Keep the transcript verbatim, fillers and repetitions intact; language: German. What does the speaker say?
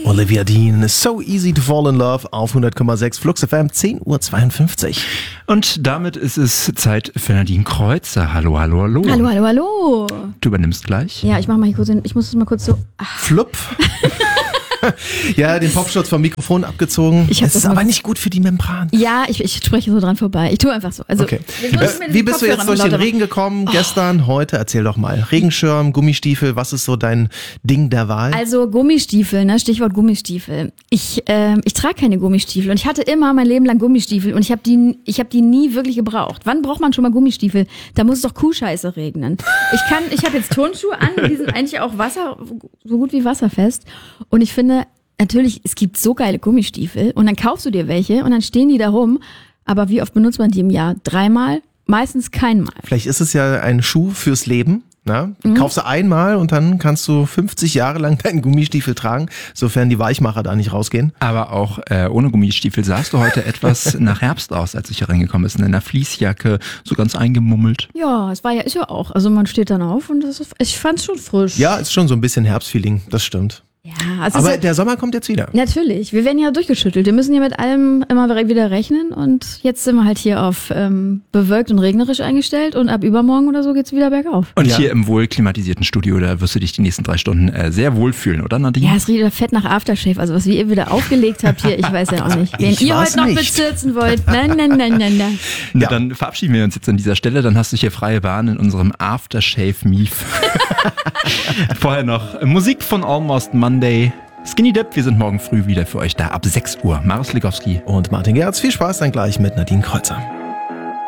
Olivia Dean, So Easy to Fall in Love auf hundert Komma sechs Flux F M, zehn Uhr zweiundfünfzig. Und damit ist es Zeit für Nadine Kreuzer. Hallo, hallo, hallo. Hallo, hallo, hallo. Du übernimmst gleich. Ja, ich mach mal hier kurz, hin, ich muss es mal kurz so... Ach. Flupp. Ja, den Popschutz vom Mikrofon abgezogen. Ich das ist aber nicht gut für die Membran. Ja, ich, ich spreche so dran vorbei. Ich tue einfach so. Also, okay. Wie, wie bist du jetzt durch den Regen gekommen? Oh. Gestern, heute? Erzähl doch mal. Regenschirm, Gummistiefel, was ist so dein Ding der Wahl? Also Gummistiefel, ne? Stichwort Gummistiefel. Ich, äh, ich trage keine Gummistiefel und ich hatte immer mein Leben lang Gummistiefel und ich habe die, ich hab die nie wirklich gebraucht. Wann braucht man schon mal Gummistiefel? Da muss es doch Kuhscheiße regnen. Ich kann, ich habe jetzt Turnschuhe an, die sind eigentlich auch Wasser, so gut wie wasserfest. Und ich finde, natürlich, es gibt so geile Gummistiefel und dann kaufst du dir welche und dann stehen die da rum. Aber wie oft benutzt man die im Jahr? Dreimal? Meistens keinmal. Vielleicht ist es ja ein Schuh fürs Leben. Na? Mhm. Kaufst du einmal und dann kannst du fünfzig Jahre lang deinen Gummistiefel tragen, sofern die Weichmacher da nicht rausgehen. Aber auch äh, ohne Gummistiefel sahst du heute etwas nach Herbst aus, als ich hier reingekommen bin. In einer Fließjacke, so ganz eingemummelt. Ja, es war ja, ist ja auch. Also man steht dann auf und das ist, ich fand's schon frisch. Ja, ist schon so ein bisschen Herbstfeeling, das stimmt. Ja, also aber ja, der Sommer kommt jetzt wieder. Natürlich, wir werden ja durchgeschüttelt. Wir müssen ja mit allem immer wieder rechnen und jetzt sind wir halt hier auf ähm, bewölkt und regnerisch eingestellt und ab übermorgen oder so geht's wieder bergauf. Und ja. hier im wohl klimatisierten Studio, da wirst du dich die nächsten drei Stunden äh, sehr wohlfühlen, oder Nadine? Ja, es riecht wieder fett nach Aftershave, also was ihr wieder aufgelegt habt hier, ich weiß ja auch nicht. Wenn ich ihr heute noch nicht. bezirzen wollt, nein, nein, nein, nein, nein. Ja. Dann verabschieden wir uns jetzt an dieser Stelle, dann hast du hier freie Bahn in unserem Aftershave-Mief. Vorher noch Musik von Almost Monday. Skinny Dip, wir sind morgen früh wieder für euch da ab sechs Uhr. Marius Ligowski und Martin Gerz. Viel Spaß dann gleich mit Nadine Kreuzer.